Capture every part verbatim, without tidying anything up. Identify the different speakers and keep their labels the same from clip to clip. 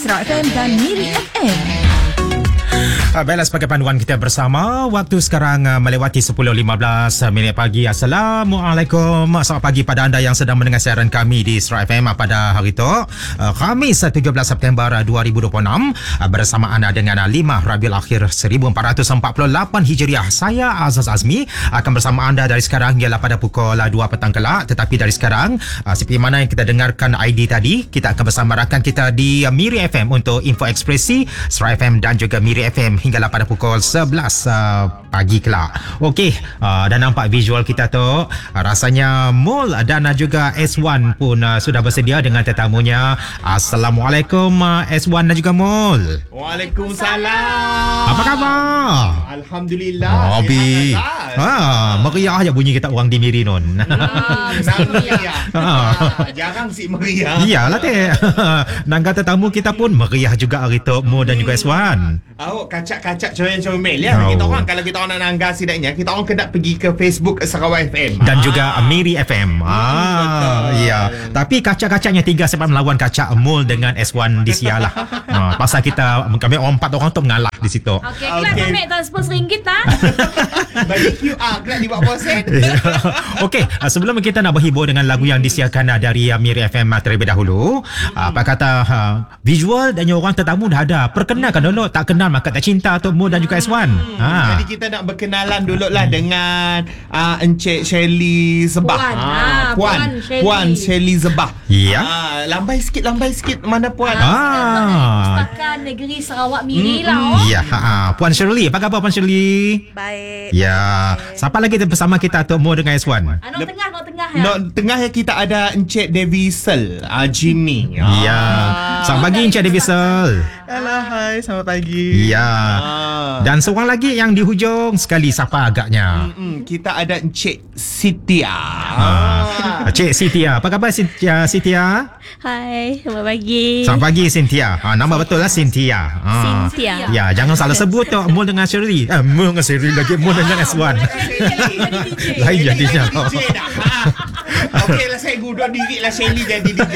Speaker 1: Isra F M dan Miri F M.
Speaker 2: Uh, baiklah, sebagai panduan kita bersama, waktu sekarang uh, melewati sepuluh lima belas minit pagi. Assalamualaikum. Selamat pagi pada anda yang sedang mendengar siaran kami di Isra F M pada hari itu, uh, Khamis tujuh belas September dua ribu dua puluh enam, uh, bersama anda dengan uh, lima Rabiul Akhir seribu empat ratus empat puluh lapan Hijriah. Saya Azaz Azmi akan bersama anda dari sekarang hinggalah pada pukul uh, dua petang kelak. Tetapi dari sekarang, uh, seperti mana yang kita dengarkan I D tadi, kita akan bersama rakan kita di uh, Miri F M untuk info ekspresi Isra F M dan juga Miri F M hinggalah pada pukul sebelas uh, pagi kelak. Okey, uh, dan nampak visual kita tu, uh, rasanya Mul dan uh, juga S satu pun uh, sudah bersedia dengan tetamunya. Assalamualaikum uh, S satu dan juga Mul.
Speaker 3: Waalaikumsalam.
Speaker 2: Apa khabar?
Speaker 3: Alhamdulillah.
Speaker 2: Oh, Bi. Ha, meriah je bunyi kita orang di Miri Nun.
Speaker 3: Ah, meriah. Ah, jarang si meriah.
Speaker 2: Iyalah teh. Nangga tetamu kita pun meriah juga hari tu, Mul dan juga S satu.
Speaker 3: Oh, kacak-kacak comel-comel ya.
Speaker 2: Oh.
Speaker 3: Kita orang, kalau kita orang nak nangga sidaknya, kita orang kena pergi ke Facebook Sarawak F M.
Speaker 2: Dan
Speaker 3: ah.
Speaker 2: juga Miri F M. Ah, ya. Tapi kacak-kacaknya tiga sebab melawan kacak Mul dengan S satu di sialah. Ha, pasal kita kami orang empat orang tu mengalah di situ.
Speaker 4: Okey, kelak
Speaker 3: Okey.
Speaker 4: kami transfer seringgit lah.
Speaker 3: Bagi Q R kelak di bawah sen.
Speaker 2: Okey, uh, sebelum kita nak berhibur dengan lagu yang disiarkan uh, dari uh, Miri F M uh, terlebih dahulu, uh, apa kata uh, visual dan orang tetamu dah ada. Perkenalkan dulu, tak kenal maka tak cinta tu Mul dan juga S satu.
Speaker 3: Hmm,
Speaker 2: Ha.
Speaker 3: Jadi kita nak berkenalan dulu lah dengan uh, Encik Shelly Zebah.
Speaker 4: Puan,
Speaker 3: Ah,
Speaker 4: ah,
Speaker 3: Puan,
Speaker 4: Puan Shelly.
Speaker 3: Puan Shelly Zebah.
Speaker 2: Ya.
Speaker 3: Ah, lambai sikit, lambai sikit. Mana Puan?
Speaker 2: Ah.
Speaker 4: Pustakaan Negeri Sarawak Miri lah. Oh.
Speaker 2: Ya, ha, Puan Shirley. Apa khabar Puan Shirley?
Speaker 5: Baik.
Speaker 2: Ya. Siapa lagi bersama kita tu Mul dengan S satu?
Speaker 4: Ah, Nok tengah, nok tengah.
Speaker 3: No, tengah ya kita ada Encik Devi Sel, uh, Jimmy.
Speaker 2: Ya. Selamat pagi Encik Devisel.
Speaker 5: Halo, hai, selamat pagi.
Speaker 2: Ya.
Speaker 3: Ah.
Speaker 2: Dan seorang lagi yang di hujung sekali, siapa agaknya?
Speaker 3: Mm, kita ada Encik Sitia.
Speaker 2: Ah. Cik Sitia. Apa khabar Sitia? Sitia?
Speaker 5: Hai, selamat pagi.
Speaker 2: Selamat pagi Cynthia. Ha, nama betul lah Cynthia. Ha.
Speaker 5: Cynthia.
Speaker 2: Ya, jangan salah sebut tu Mul dengan Shirley. Eh, Mul dengan Shirley lagi, Mul dengan S satu. Lain jadinya.
Speaker 3: D J dah. Ha. Okey lah, saya gudua diri lah Shelly jadi D J.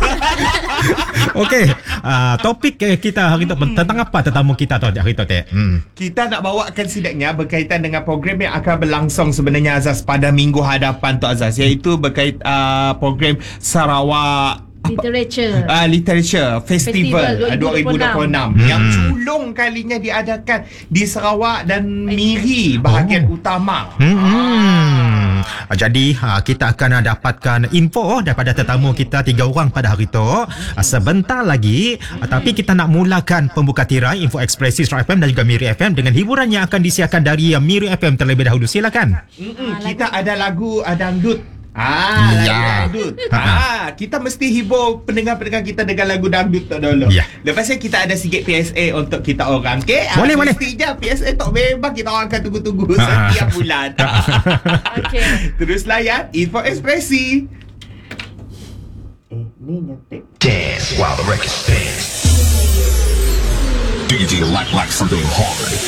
Speaker 2: Okey, uh, topik eh, kita hari tu tentang apa tetamu kita tu hari tu teh? Hmm.
Speaker 3: Kita nak bawakan sidaknya berkaitan dengan program yang akan berlangsung sebenarnya Azaz pada minggu hadapan tu Azaz, iaitu berkait uh, program Sarawak
Speaker 4: Literature.
Speaker 3: Uh, Literature Festival,
Speaker 4: Festival
Speaker 3: dua ribu dua puluh enam
Speaker 2: Hmm.
Speaker 3: yang culung kalinya diadakan di Sarawak dan Miri bahagian
Speaker 2: Oh.
Speaker 3: utama.
Speaker 2: Hmm. Ah. Jadi ha, kita akan dapatkan info daripada tetamu kita tiga orang pada hari itu sebentar lagi. Ah, tapi kita nak mulakan pembuka tirai info ekspresi Isra F M dan juga Miri F M dengan hiburan yang akan disiarkan dari Miri F M terlebih dahulu. Silakan.
Speaker 3: Mm-mm, kita ada lagu uh, dangdut. Ah,
Speaker 2: Ya.
Speaker 3: lagu dangdut.
Speaker 2: Ha.
Speaker 3: Ah, kita mesti hibur pendengar-pendengar kita dengan lagu dangdut tu dulu.
Speaker 2: Ya.
Speaker 3: Lepas ni kita ada sikit P S A untuk kita orang. Okey? Ah,
Speaker 2: Boleh, boleh.
Speaker 3: mesti je P S A tak bebas, kita orang akan tunggu-tunggu
Speaker 2: Ha.
Speaker 3: setiap bulan.
Speaker 4: Okey.
Speaker 3: Terus layan info ekspresi. Eh, ni nyetek.
Speaker 6: Dance while the record spins. Do you like like something hard?